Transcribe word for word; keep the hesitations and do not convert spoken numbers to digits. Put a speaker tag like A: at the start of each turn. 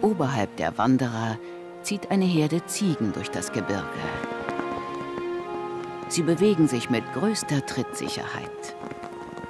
A: Oberhalb der Wanderer zieht eine Herde Ziegen durch das Gebirge. Sie bewegen sich mit größter Trittsicherheit.